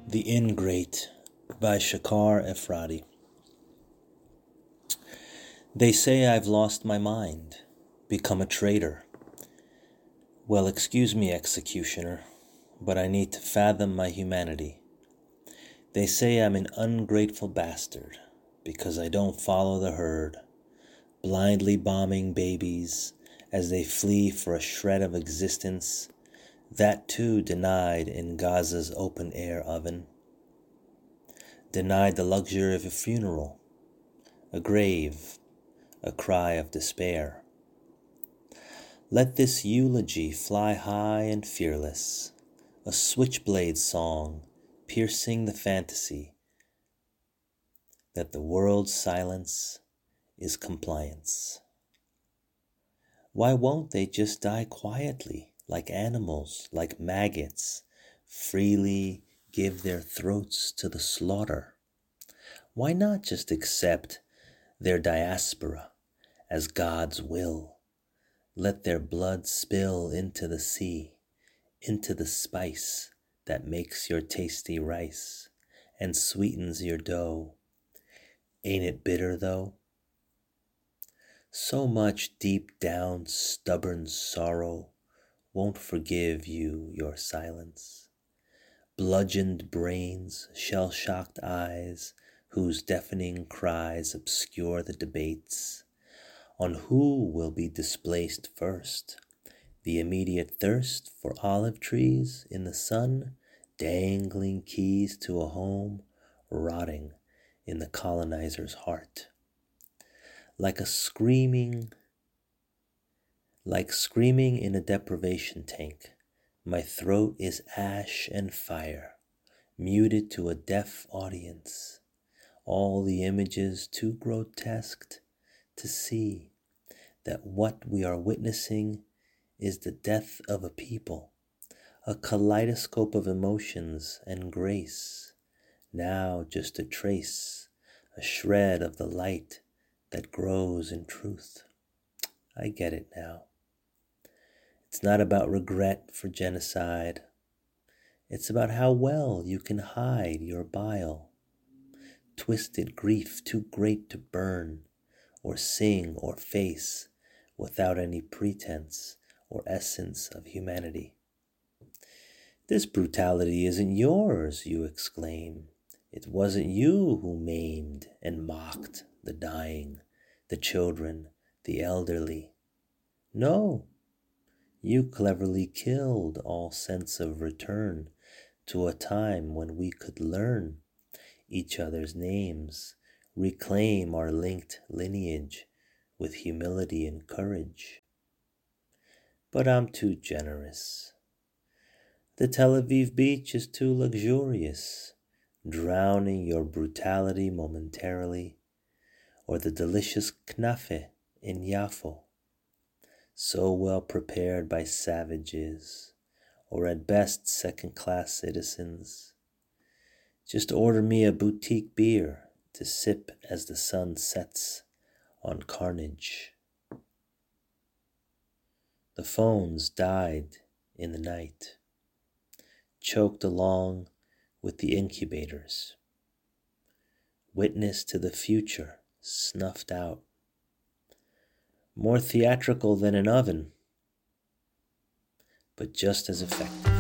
The Ingrate by Shakar Efrati. They say I've lost my mind, become a traitor. Well, excuse me, executioner, but I need to fathom my humanity. They say I'm an ungrateful bastard because I don't follow the herd, blindly bombing babies as they flee for a shred of existence, that too denied in Gaza's open-air oven. Denied the luxury of a funeral, a grave, a cry of despair. Let this eulogy fly high and fearless, a switchblade song piercing the fantasy that the world's silence is compliance. Why won't they just die quietly, like animals, like maggots, freely give their throats to the slaughter? Why not just accept their diaspora as God's will? Let their blood spill into the sea, into the spice that makes your tasty rice and sweetens your dough. Ain't it bitter though? So much deep down stubborn sorrow won't forgive you your silence. Bludgeoned brains, shell-shocked eyes, whose deafening cries obscure the debates on who will be displaced first. The immediate thirst for olive trees in the sun, dangling keys to a home rotting in the colonizer's heart. Like screaming in a deprivation tank, my throat is ash and fire, muted to a deaf audience. All the images too grotesque to see that what we are witnessing is the death of a people, a kaleidoscope of emotions and grace, now just a trace, a shred of the light that grows in truth. I get it now. It's not about regret for genocide. It's about how well you can hide your bile, twisted grief too great to burn, or sing or face without any pretense or essence of humanity. This brutality isn't yours, you exclaim. It wasn't you who maimed and mocked the dying, the children, the elderly. No, you cleverly killed all sense of return to a time when we could learn each other's names, reclaim our linked lineage with humility and courage. But I'm too generous. The Tel Aviv beach is too luxurious, drowning your brutality momentarily, or the delicious knafe in Yafo, so well prepared by savages, or at best second-class citizens. Just order me a boutique beer to sip as the sun sets on carnage. The phones died in the night, choked along with the incubators. Witness to the future snuffed out. More theatrical than an oven, but just as effective.